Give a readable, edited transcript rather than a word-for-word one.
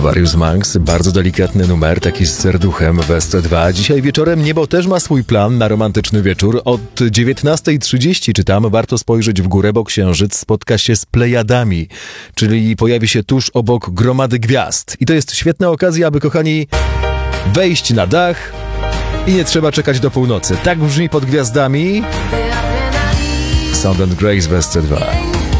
Various Monks, bardzo delikatny numer, taki z serduchem w SC2. Dzisiaj wieczorem Niebo też ma swój plan na romantyczny wieczór. Od 19:30 czytam, warto spojrzeć w górę, bo księżyc spotka się z Plejadami, czyli pojawi się tuż obok gromady gwiazd. I to jest świetna okazja, aby, kochani, wejść na dach i nie trzeba czekać do północy. Tak brzmi Pod gwiazdami Sound and Grace w SC2.